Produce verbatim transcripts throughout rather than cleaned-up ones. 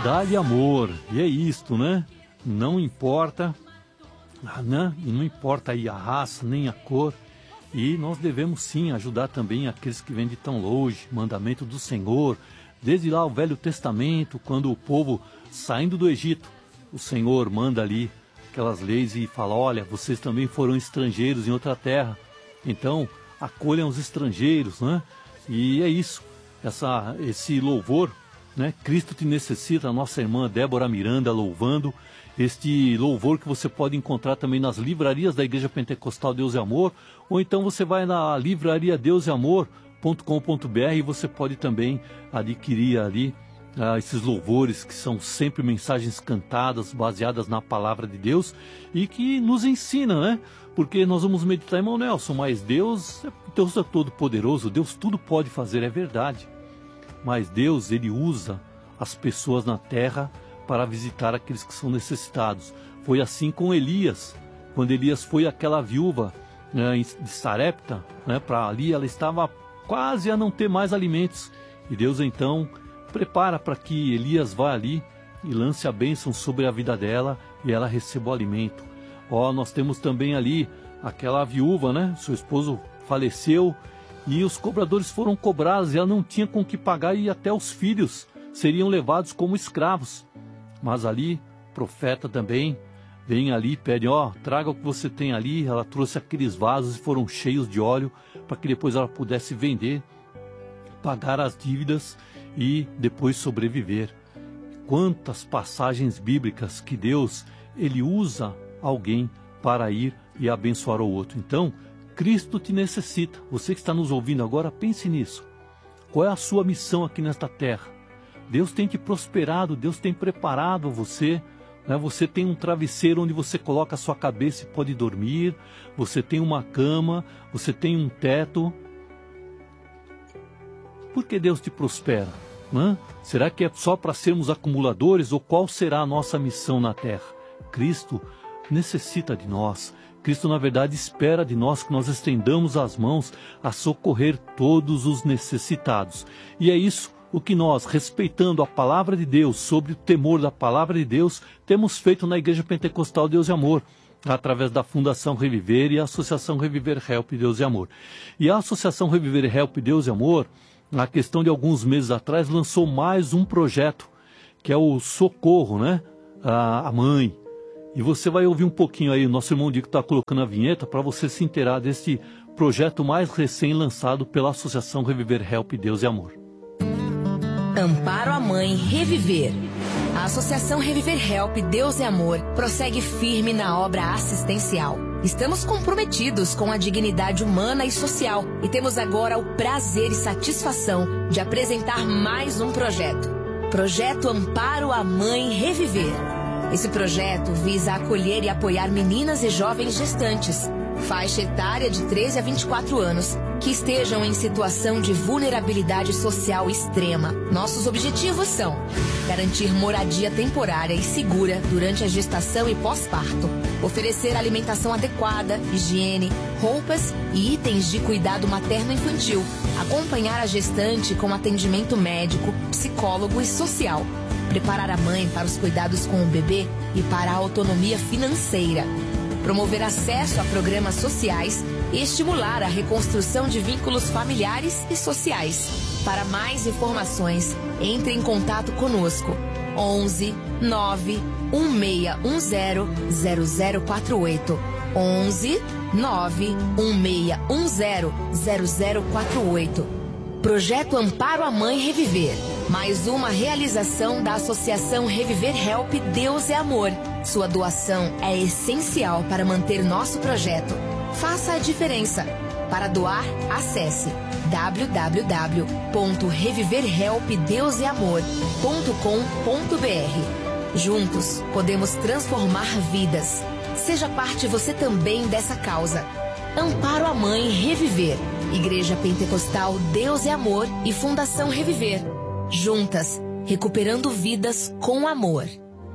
Dá-lhe amor, e é isto, né? Não importa, né? E não importa aí a raça, nem a cor, e nós devemos sim ajudar também aqueles que vêm de tão longe, mandamento do Senhor, desde lá o Velho Testamento, quando o povo saindo do Egito, o Senhor manda ali aquelas leis e fala, olha, vocês também foram estrangeiros em outra terra, então acolham os estrangeiros, né? E é isso, essa, esse louvor, né? Cristo te necessita, a nossa irmã Débora Miranda louvando, este louvor que você pode encontrar também nas livrarias da Igreja Pentecostal Deus e Amor, ou então você vai na livraria deus e amor ponto com ponto b r e você pode também adquirir ali ah, esses louvores que são sempre mensagens cantadas, baseadas na palavra de Deus e que nos ensina, né? Porque nós vamos meditar, irmão Nelson, mas Deus, Deus é todo poderoso, Deus tudo pode fazer, é verdade. Mas Deus, Ele usa as pessoas na terra para visitar aqueles que são necessitados. Foi assim com Elias, quando Elias foi àquela viúva né, de Sarepta, né, para ali ela estava quase a não ter mais alimentos. E Deus então prepara para que Elias vá ali e lance a bênção sobre a vida dela e ela receba o alimento. Ó, nós temos também ali aquela viúva, né? Seu esposo faleceu e os cobradores foram cobrados e ela não tinha com que pagar e até os filhos seriam levados como escravos. Mas ali, profeta também, vem ali e pede, ó, traga o que você tem ali. Ela trouxe aqueles vasos e foram cheios de óleo para que depois ela pudesse vender, pagar as dívidas e depois sobreviver. Quantas passagens bíblicas que Deus, Ele usa alguém para ir e abençoar o outro. Então, Cristo te necessita. Você que está nos ouvindo agora, pense nisso. Qual é a sua missão aqui nesta terra? Deus tem te prosperado, Deus tem preparado você. Né? Você tem um travesseiro onde você coloca a sua cabeça e pode dormir. Você tem uma cama, você tem um teto. Por que Deus te prospera? Né? Será que é só para sermos acumuladores ou qual será a nossa missão na terra? Cristo necessita de nós. Cristo, na verdade, espera de nós que nós estendamos as mãos a socorrer todos os necessitados. E é isso o que nós, respeitando a palavra de Deus, sobre o temor da palavra de Deus, temos feito na Igreja Pentecostal Deus e Amor, através da Fundação Reviver e a Associação Reviver Help Deus e Amor. E a Associação Reviver Help Deus e Amor, na questão de alguns meses atrás, lançou mais um projeto, que é o Socorro, né? A, a Mãe. E você vai ouvir um pouquinho aí, o nosso irmão Dico está colocando a vinheta para você se inteirar desse projeto mais recém-lançado pela Associação Reviver Help Deus e Amor. Amparo à Mãe Reviver. A Associação Reviver Help Deus e Amor prossegue firme na obra assistencial. Estamos comprometidos com a dignidade humana e social e temos agora o prazer e satisfação de apresentar mais um projeto. Projeto Amparo à Mãe Reviver. Esse projeto visa acolher e apoiar meninas e jovens gestantes, faixa etária de treze a vinte e quatro anos, que estejam em situação de vulnerabilidade social extrema. Nossos objetivos são garantir moradia temporária e segura durante a gestação e pós-parto, oferecer alimentação adequada, higiene, roupas e itens de cuidado materno-infantil, acompanhar a gestante com atendimento médico, psicólogo e social, preparar a mãe para os cuidados com o bebê e para a autonomia financeira, promover acesso a programas sociais e estimular a reconstrução de vínculos familiares e sociais. Para mais informações, entre em contato conosco. onze nove um seis um zero zero zero quatro oito. onze nove um seis um zero zero zero quatro oito. Projeto Amparo à Mãe Reviver. Mais uma realização da Associação Reviver Help Deus e Amor. Sua doação é essencial para manter nosso projeto. Faça a diferença. Para doar, acesse w w w ponto reviver help deus e amor ponto com ponto b r. Juntos, podemos transformar vidas. Seja parte você também dessa causa. Amparo à Mãe Reviver. Igreja Pentecostal Deus e Amor e Fundação Reviver. Juntas, recuperando vidas com amor.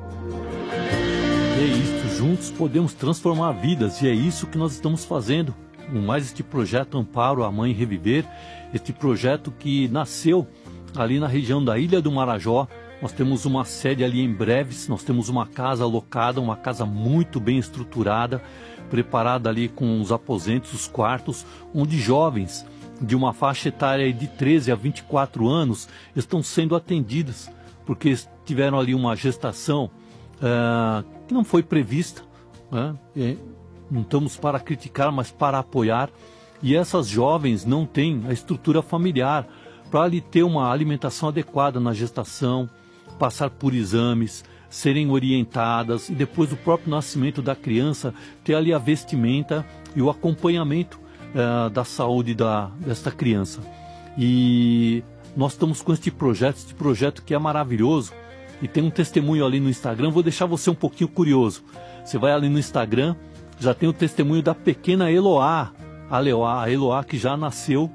É isso, juntos podemos transformar vidas e é isso que nós estamos fazendo. Com mais este projeto Amparo à Mãe Reviver, este projeto que nasceu ali na região da Ilha do Marajó, Nós temos uma sede ali em Breves, nós temos uma casa alocada, uma casa muito bem estruturada, preparada ali com os aposentos, os quartos, onde jovens de uma faixa etária de treze a vinte e quatro anos estão sendo atendidas, porque tiveram ali uma gestação uh, que não foi prevista, né? E não estamos para criticar, mas para apoiar, e essas jovens não têm a estrutura familiar para ali ter uma alimentação adequada na gestação, passar por exames, serem orientadas e depois do próprio nascimento da criança ter ali a vestimenta e o acompanhamento uh, da saúde da, desta criança. E nós estamos com este projeto, este projeto que é maravilhoso, e tem um testemunho ali no Instagram. Vou deixar você um pouquinho curioso. Você vai ali no Instagram, já tem o testemunho da pequena Eloá, a Eloá, a Eloá que já nasceu,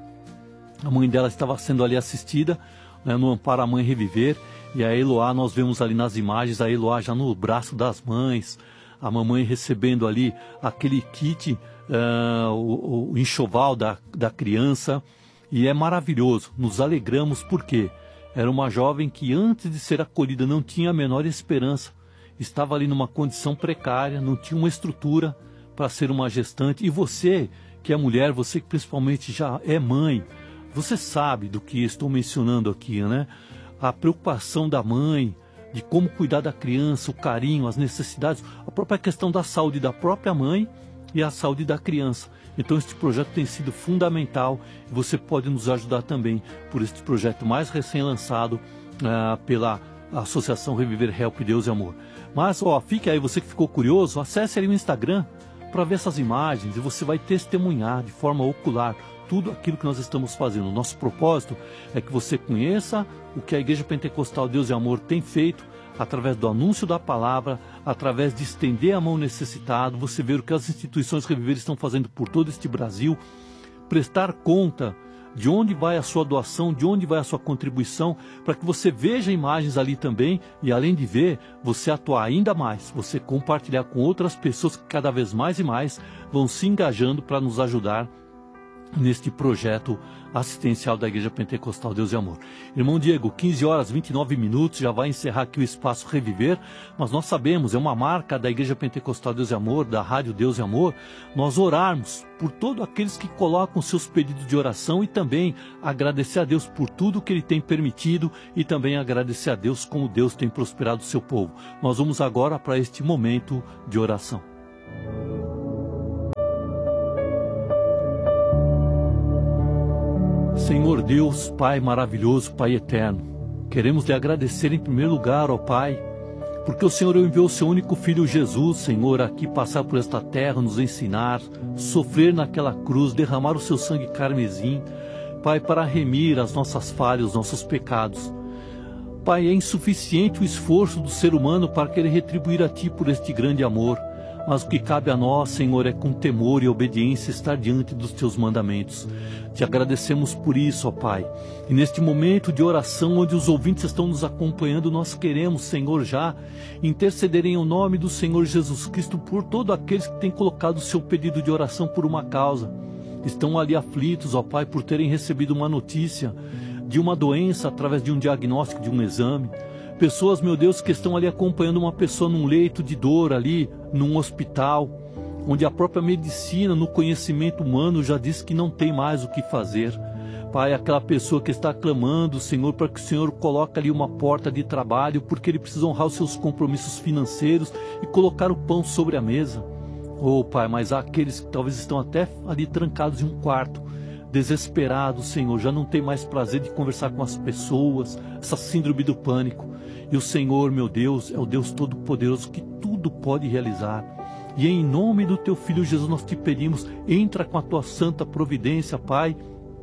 a mãe dela estava sendo ali assistida, né, no Amparo à Mãe Reviver. E a Eloá, nós vemos ali nas imagens, a Eloá já no braço das mães, a mamãe recebendo ali aquele kit, uh, o, o enxoval da, da criança. E é maravilhoso, nos alegramos porque era uma jovem que antes de ser acolhida não tinha a menor esperança. Estava ali numa condição precária, não tinha uma estrutura para ser uma gestante. E você, que é mulher, você que principalmente já é mãe, você sabe do que estou mencionando aqui, né? A preocupação da mãe, de como cuidar da criança, o carinho, as necessidades, a própria questão da saúde da própria mãe e a saúde da criança. Então este projeto tem sido fundamental e você pode nos ajudar também por este projeto mais recém-lançado uh, pela Associação Reviver Help Deus e Amor. Mas ó, fique aí, você que ficou curioso, acesse ali o Instagram para ver essas imagens e você vai testemunhar de forma ocular tudo aquilo que nós estamos fazendo. O nosso propósito é que você conheça o que a Igreja Pentecostal Deus e Amor tem feito através do anúncio da palavra, através de estender a mão necessitado, você ver o que as instituições Reviver estão fazendo por todo este Brasil, prestar conta de onde vai a sua doação, de onde vai a sua contribuição, para que você veja imagens ali também e, além de ver, você atuar ainda mais, você compartilhar com outras pessoas que cada vez mais e mais vão se engajando para nos ajudar neste projeto assistencial da Igreja Pentecostal Deus e Amor. Irmão Diego, quinze horas e vinte e nove minutos, já vai encerrar aqui o Espaço Reviver, mas nós sabemos, é uma marca da Igreja Pentecostal Deus e Amor, da Rádio Deus e Amor, nós orarmos por todos aqueles que colocam seus pedidos de oração e também agradecer a Deus por tudo que Ele tem permitido e também agradecer a Deus como Deus tem prosperado o seu povo. Nós vamos agora para este momento de oração. Senhor Deus, Pai maravilhoso, Pai eterno, queremos lhe agradecer em primeiro lugar, ó Pai, porque o Senhor enviou o seu único Filho Jesus, Senhor, aqui passar por esta terra, nos ensinar, sofrer naquela cruz, derramar o seu sangue carmesim, Pai, para remir as nossas falhas, os nossos pecados. Pai, é insuficiente o esforço do ser humano para querer retribuir a Ti por este grande amor, mas o que cabe a nós, Senhor, é com temor e obediência estar diante dos Teus mandamentos. Te agradecemos por isso, ó Pai. E neste momento de oração, onde os ouvintes estão nos acompanhando, nós queremos, Senhor, já interceder em nome do Senhor Jesus Cristo por todos aqueles que têm colocado o seu pedido de oração por uma causa. Estão ali aflitos, ó Pai, por terem recebido uma notícia de uma doença através de um diagnóstico, de um exame. Pessoas, meu Deus, que estão ali acompanhando uma pessoa num leito de dor ali, num hospital, onde a própria medicina, no conhecimento humano, já diz que não tem mais o que fazer. Pai, aquela pessoa que está clamando, Senhor, para que o Senhor coloque ali uma porta de trabalho, porque ele precisa honrar os seus compromissos financeiros e colocar o pão sobre a mesa. Oh, Pai, mas há aqueles que talvez estão até ali trancados em um quarto, desesperados, Senhor, já não tem mais prazer de conversar com as pessoas, essa síndrome do pânico. E o Senhor, meu Deus, é o Deus Todo-Poderoso que tudo pode realizar. E em nome do Teu Filho Jesus nós te pedimos, entra com a Tua santa providência, Pai,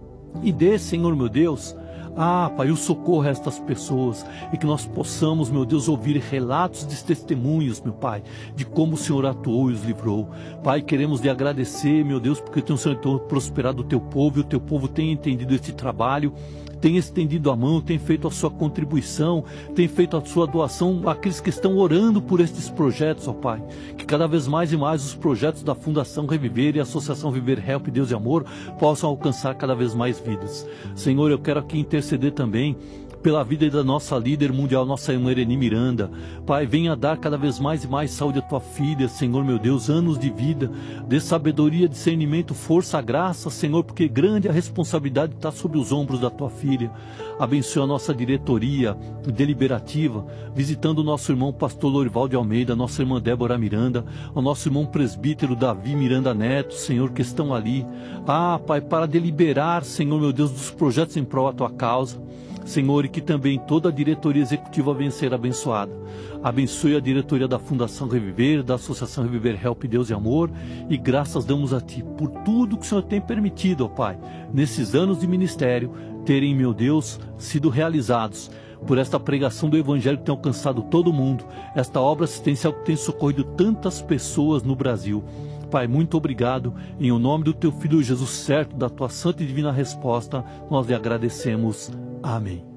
e dê, Senhor, meu Deus, ah, Pai, o socorro a estas pessoas, e que nós possamos, meu Deus, ouvir relatos de testemunhos, meu Pai, de como o Senhor atuou e os livrou. Pai, queremos lhe agradecer, meu Deus, porque o Senhor tem prosperado o Teu povo, e o Teu povo tem entendido este trabalho, tem estendido a mão, tem feito a sua contribuição, tem feito a sua doação àqueles que estão orando por estes projetos, ó Pai. Que cada vez mais e mais os projetos da Fundação Reviver e a Associação Viver Help Deus e Amor possam alcançar cada vez mais vidas. Senhor, eu quero aqui interceder também pela vida da nossa líder mundial, nossa irmã Ereni Miranda. Pai, venha dar cada vez mais e mais saúde à tua filha, Senhor meu Deus, anos de vida, dê sabedoria, discernimento, força, graça, Senhor, porque grande a responsabilidade está sobre os ombros da tua filha. Abençoa a nossa diretoria deliberativa, visitando o nosso irmão pastor Lorival de Almeida, nossa irmã Débora Miranda, o nosso irmão presbítero Davi Miranda Neto, Senhor, que estão ali. Ah, Pai, para deliberar, Senhor meu Deus, dos projetos em prol da tua causa. Senhor, e que também toda a diretoria executiva venha ser abençoada. Abençoe a diretoria da Fundação Reviver, da Associação Reviver Help Deus e Amor, e graças damos a Ti por tudo que o Senhor tem permitido, ó Pai, nesses anos de ministério, terem, meu Deus, sido realizados, por esta pregação do Evangelho que tem alcançado todo mundo, esta obra assistencial que tem socorrido tantas pessoas no Brasil. Pai, muito obrigado. Em o nome do Teu Filho Jesus, certo da Tua santa e divina resposta, nós lhe agradecemos. Amém.